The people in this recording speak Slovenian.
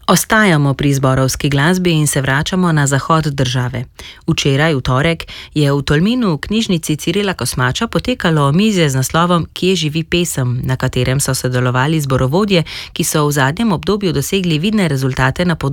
Ostajamo pri zborovski glasbi in se vračamo na zahod države. Včeraj, v torek, je v Tolminu v knjižnici Cirila Kosmača potekalo omizje z naslovom Kje živi pesem, na katerem so sodelovali zborovodje, ki so v zadnjem obdobju dosegli vidne rezultate na področju